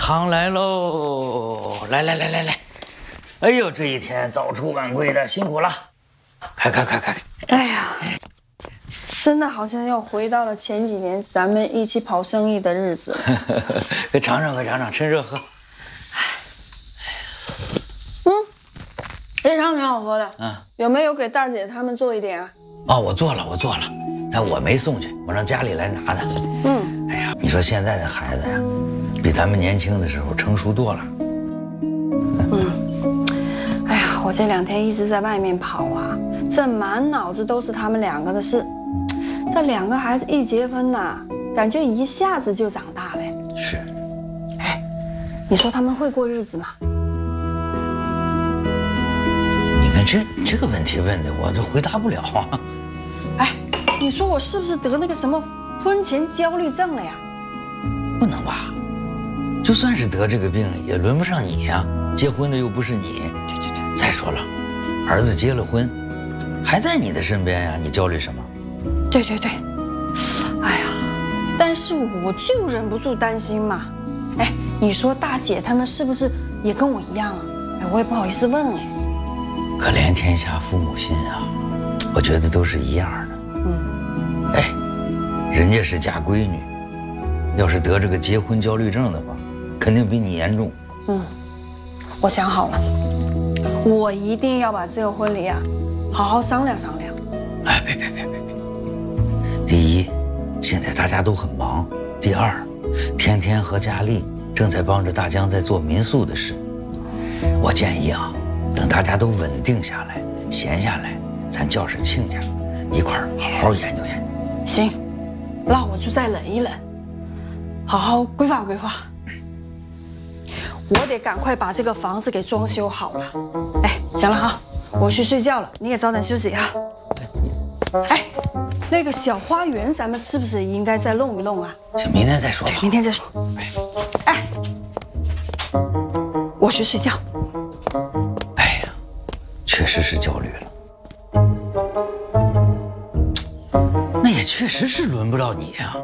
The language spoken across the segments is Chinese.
汤来喽！来！哎呦，这一天早出晚归的，辛苦了！快！ 哎呀，真的好像又回到了前几年咱们一起跑生意的日子了。 快尝尝，趁热喝。 这汤挺好喝的。有没有给大姐他们做一点啊？ 哦，我做了，但我没送去，我让家里来拿的。哎呀，你说现在的孩子呀，比咱们年轻的时候成熟多了。 哎呀，我这2天一直在外面跑啊，这满脑子都是他们2个的事。这2个孩子一结婚呐，感觉一下子就长大了。 是。 哎，你说他们会过日子吗？ 你看这个问题问的，我都回答不了啊。 哎，你说我是不是得那个什么婚前焦虑症了呀？ 不能吧？就算是得这个病，也轮不上你呀。结婚的又不是你。对。再说了，儿子结了婚，还在你的身边呀，你焦虑什么？ 对。哎呀，但是我就忍不住担心嘛。哎，你说大姐他们是不是也跟我一样啊？哎，我也不好意思问哎。 可怜天下父母心啊，我觉得都是一样的。哎，人家是嫁闺女，要是得这个结婚焦虑症的话，肯定比你严重。 我想好了，我一定要把这个婚礼啊，好好商量。 哎，别！第一，现在大家都很忙；第二，天天和佳丽正在帮着大江在做民宿的事。我建议啊，等大家都稳定下来、闲下来，咱叫上亲家，一块儿好好研究。 行，那我就再忍一忍，好好规划。我得赶快把这个房子给装修好了。哎，行了哈，我去睡觉了，你也早点休息哈。哎，那个小花园咱们是不是应该再弄一弄啊？ 就明天再说吧。 明天再说。哎，我去睡觉。 哎呀，确实是焦虑了。那也确实是轮不到你呀。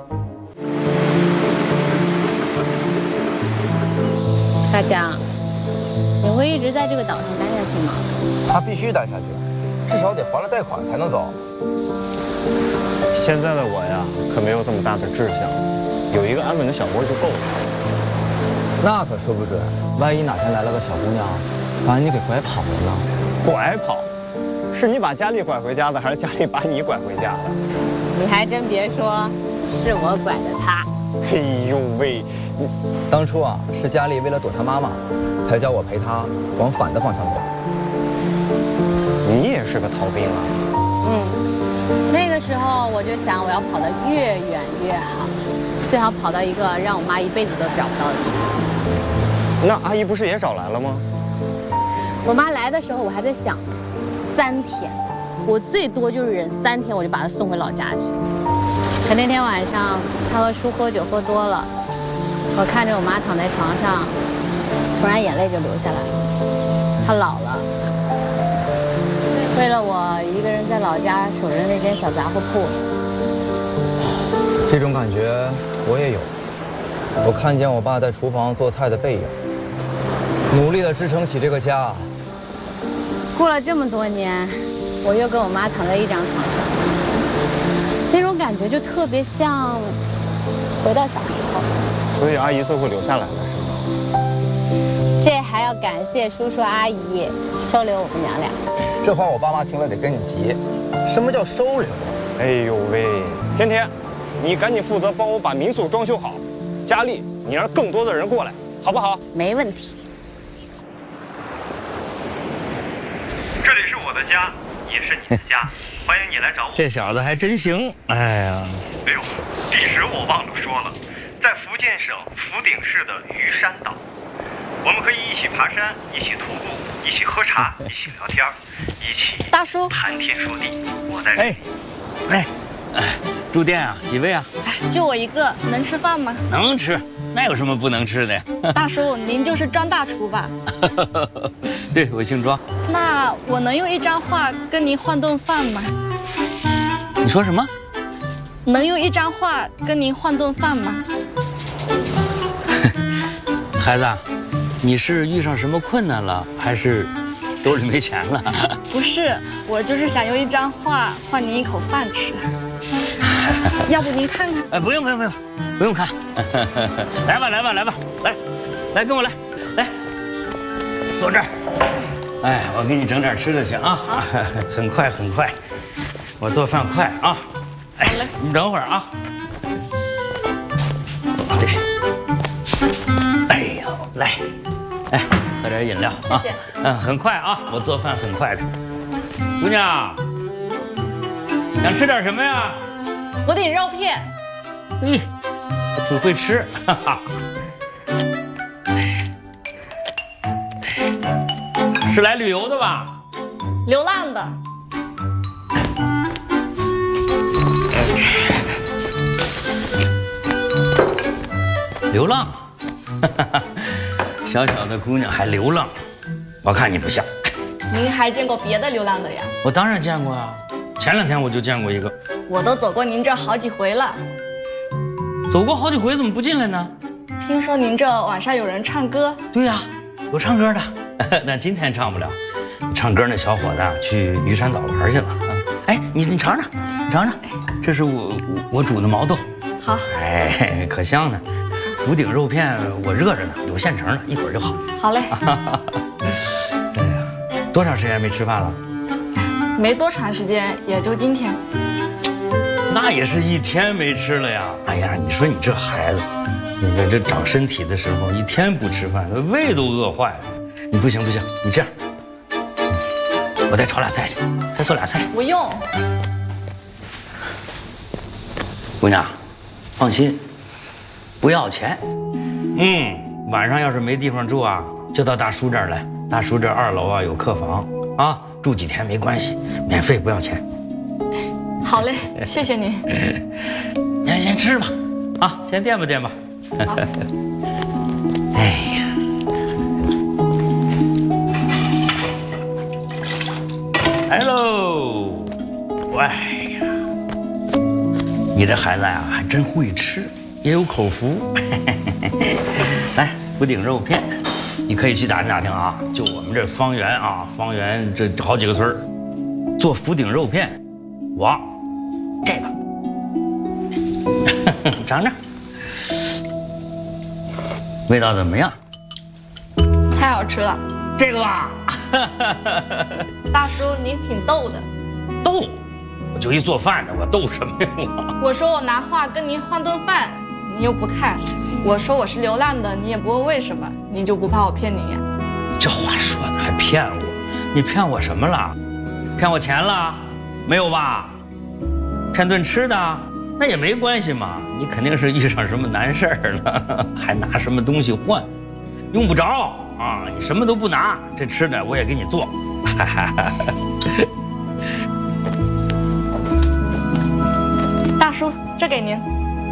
大江，你会一直在这个岛上待下去吗？ 他必须待下去，至少得还了贷款才能走。 现在的我呀，可没有这么大的志向，有一个安稳的小窝就够了。 那可说不准，万一哪天来了个小姑娘，把你给拐跑了呢？ 拐跑？是你把佳丽拐回家的，还是佳丽把你拐回家的？ 你还真别说，是我拐的她。 哎呦喂！ 当初啊，是佳丽为了躲她妈妈，才叫我陪她往反的方向走。 你也是个逃兵啊！ 那个时候我就想，我要跑得越远越好，最好跑到一个让我妈一辈子都找不到的地方。 那阿姨不是也找来了吗？ 我妈来的时候，我还在想，3天，我最多就是忍3天，我就把她送回老家去。可那天晚上，她和叔喝酒喝多了，我看着我妈躺在床上，突然眼泪就流下来了。她老了，为了我一个人在老家守着那间小杂货铺。 这种感觉我也有。我看见我爸在厨房做菜的背影，努力地支撑起这个家。 过了这么多年，我又跟我妈躺在一张床上，那种感觉就特别像回到小时候。 所以阿姨最后留下来了，是吗？ 这还要感谢叔叔阿姨收留我们娘俩。 这话我爸妈听了得跟你急。什么叫收留？ 哎呦喂，天天，你赶紧负责帮我把民宿装修好。佳丽，你让更多的人过来，好不好？ 没问题。 这里是我的家，也是你的家，欢迎你来找我。 这小子还真行，哎呀！ 哎呦，地址我忘了说了，在福建省福鼎市的鱼山岛。我们可以一起爬山，一起徒步，一起喝茶，一起聊天，一起大叔谈天说地。我在这里。 住店啊？几位啊？ 就我一个，能吃饭吗？ 能吃，那有什么不能吃的呀？ 大叔，您就是庄大厨吧？ 对，我姓庄。 那我能用1张画跟您换顿饭吗？ 你说什么？ 能用1张画跟您换顿饭吗？ 孩子，你是遇上什么困难了，还是兜里没钱了？ 不是，我就是想用一张画换您一口饭吃。要不您看看？ 不用，不用看。来吧，来，跟我来，来，坐这儿。哎，我给你整点吃的去啊。好，很快，我做饭快啊。 好嘞， 你等会儿啊。对。哎呀，来，哎，喝点饮料啊。 谢谢。 很快啊，我做饭很快的。姑娘，想吃点什么呀？ 福鼎肉片。 嘿，还挺会吃，哈哈。是来旅游的吧？ 流浪的。 流浪，小小的姑娘还流浪，我看你不像。 您还见过别的流浪的呀？ 我当然见过啊，前2天我就见过一个。 我都走过您这好几回了。 走过好几回，怎么不进来呢？ 听说您这晚上有人唱歌？ 对呀，有唱歌的，但今天唱不了。唱歌那小伙子去鱼山岛玩去了。哎，你尝尝，这是我煮的毛豆。 好。 哎，可香呢。福鼎肉片我热着呢，有现成的，一会儿就好。 好嘞。 哎呀，多长时间没吃饭了？ 没多长时间，也就今天。 那也是1天没吃了呀！哎呀，你说你这孩子，你看这长身体的时候1天不吃饭，胃都饿坏了。你不行，你这样，我再炒俩菜去，再做俩菜。 不用。 姑娘，放心，不要钱。晚上要是没地方住啊，就到大叔这儿来。大叔这2楼啊有客房啊，住几天没关系，免费，不要钱。 好嘞，谢谢您。 你先吃吧，啊，先垫吧。 好。 哎呀，来喽！哎呀，你这孩子呀，还真会吃，也有口福。来，福鼎肉片，你可以去打听啊，就我们这方圆这好几个村做福鼎肉片，这个尝尝，味道怎么样？ 太好吃了。 这个吧， 大叔您挺逗的。 逗？我就一做饭的，我逗什么呀我？ 我说我拿画跟您换顿饭，您又不看；我说我是流浪的，你也不问为什么，您就不怕我骗您呀？ 这话说的还骗我？你骗我什么了？骗我钱了？没有吧？骗顿吃的，那也没关系嘛。你肯定是遇上什么难事儿了，还拿什么东西换，用不着啊！你什么都不拿，这吃的我也给你做。 大叔，这给您。